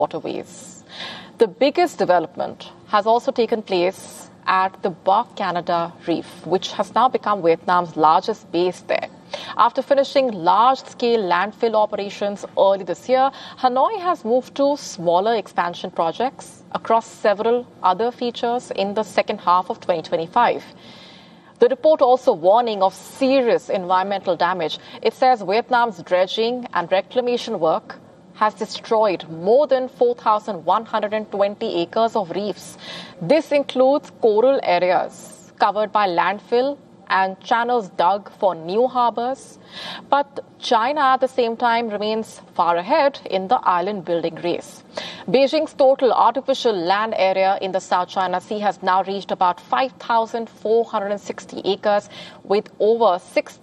waterways. The biggest development has also taken place at the Bach Canada Reef, which has now become Vietnam's largest base there. After finishing large-scale landfill operations early this year, Hanoi has moved to smaller expansion projects across several other features in the second half of 2025. The report also warning of serious environmental damage. It says Vietnam's dredging and reclamation work has destroyed more than 4,120 acres of reefs. This includes coral areas covered by landfill and channels dug for new harbors. But China at the same time remains far ahead in the island building race. Beijing's total artificial land area in the South China Sea has now reached about 5,460 acres, with over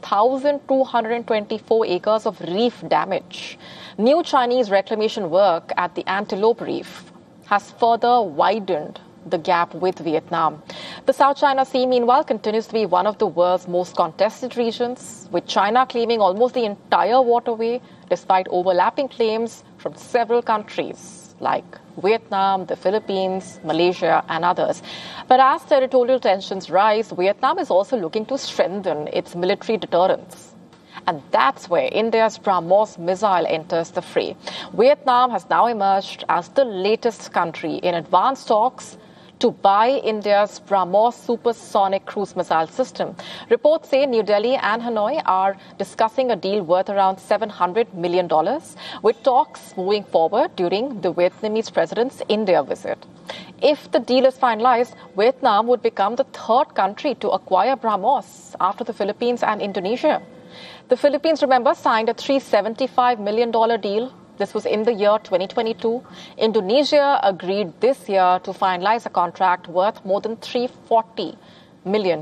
6,224 acres of reef damage. New Chinese reclamation work at the Antelope Reef has further widened the gap with Vietnam. The South China Sea, meanwhile, continues to be one of the world's most contested regions, with China claiming almost the entire waterway, despite overlapping claims from several countries like Vietnam, the Philippines, Malaysia, and others. But as territorial tensions rise, Vietnam is also looking to strengthen its military deterrence. And that's where India's BrahMos missile enters the fray. Vietnam has now emerged as the latest country in advanced talks to buy India's BrahMos supersonic cruise missile system. Reports say New Delhi and Hanoi are discussing a deal worth around $700 million, with talks moving forward during the Vietnamese president's India visit. If the deal is finalized, Vietnam would become the third country to acquire BrahMos after the Philippines and Indonesia. The Philippines, remember, signed a $375 million deal. This was in the year 2022. Indonesia agreed this year to finalize a contract worth more than $340 million.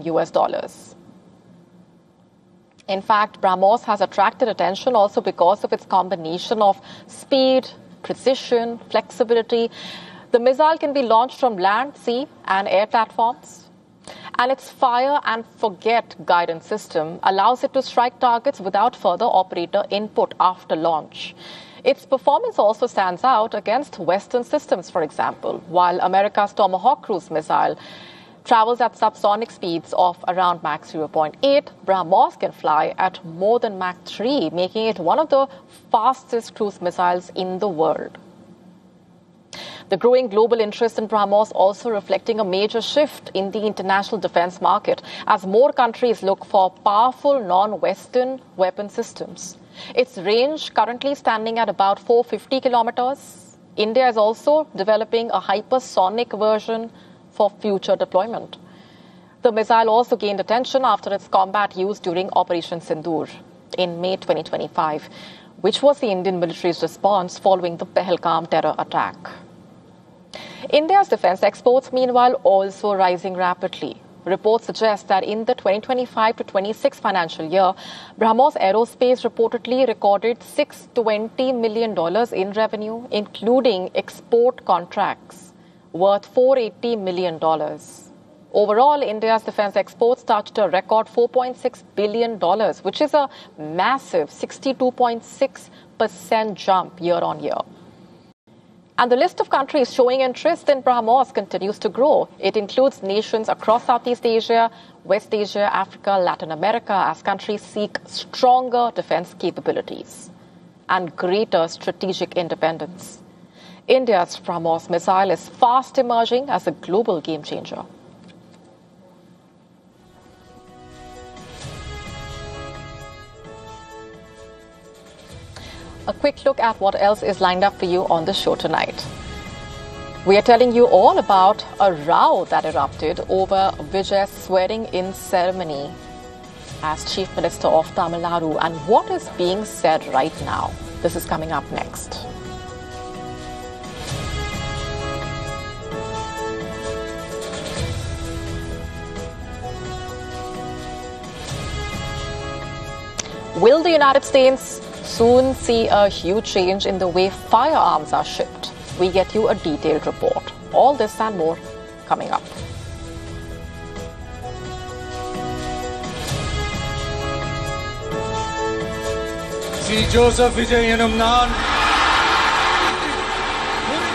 In fact, BrahMos has attracted attention also because of its combination of speed, precision, flexibility. The missile can be launched from land, sea, and air platforms. And its fire and forget guidance system allows it to strike targets without further operator input after launch. Its performance also stands out against Western systems, for example. While America's Tomahawk cruise missile travels at subsonic speeds of around Mach 0.8, BrahMos can fly at more than Mach 3, making it one of the fastest cruise missiles in the world. The growing global interest in BrahMos also reflecting a major shift in the international defense market as more countries look for powerful non-Western weapon systems. Its range currently standing at about 450 kilometers. India is also developing a hypersonic version for future deployment. The missile also gained attention after its combat use during Operation Sindoor in May 2025, which was the Indian military's response following the Pahalgam terror attack. India's defense exports, meanwhile, also rising rapidly. Reports suggest that in the 2025 to 26 financial year, BrahMos Aerospace reportedly recorded $620 million in revenue, including export contracts worth $480 million. Overall, India's defense exports touched a record $4.6 billion, which is a massive 62.6% jump year on year. And the list of countries showing interest in BrahMos continues to grow. It includes nations across Southeast Asia, West Asia, Africa, Latin America, as countries seek stronger defense capabilities and greater strategic independence. India's BrahMos missile is fast emerging as a global game changer. A quick look at what else is lined up for you on the show tonight. We are telling you all about a row that erupted over Vijay's swearing-in ceremony as Chief Minister of Tamil Nadu and what is being said right now. This is coming up next. Will the United States soon see a huge change in the way firearms are shipped? We get you a detailed report. All this and more coming up. Sri Joseph Vijay Yanamnan